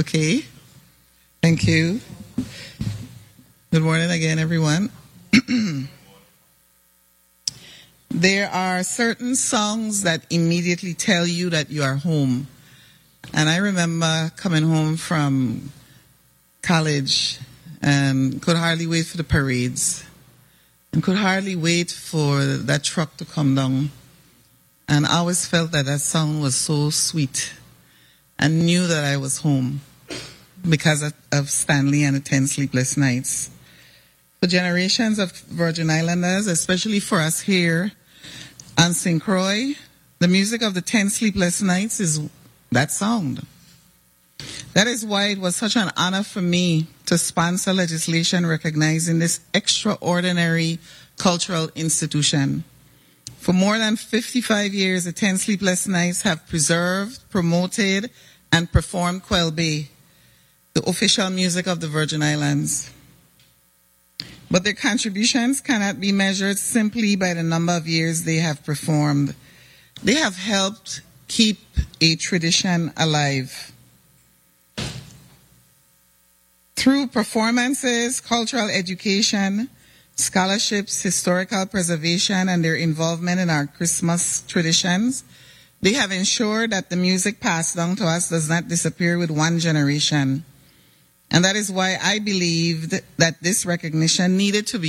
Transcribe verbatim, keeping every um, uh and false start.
Okay. Thank you. Good morning again, everyone. There are certain songs that immediately tell you that you are home. And I remember coming home from college and could hardly wait for the parades and could hardly wait for that truck to come down. And I always felt that that song was so sweet and knew that I was home because of, of Stanley and the Ten Sleepless Nights. For generations of Virgin Islanders, especially for us here on Saint Croix, the music of the Ten Sleepless Nights is that sound. That is why it was such an honor for me to sponsor legislation recognizing this extraordinary cultural institution. For more than fifty-five years, the Ten Sleepless Nights have preserved, promoted, and performed Quelbe, the official music of the Virgin Islands. But their contributions cannot be measured simply by the number of years they have performed. They have helped keep a tradition alive. Through performances, cultural education, scholarships, historical preservation, and their involvement in our Christmas traditions, they have ensured that the music passed down to us does not disappear with one generation. And that is why I believed that this recognition needed to be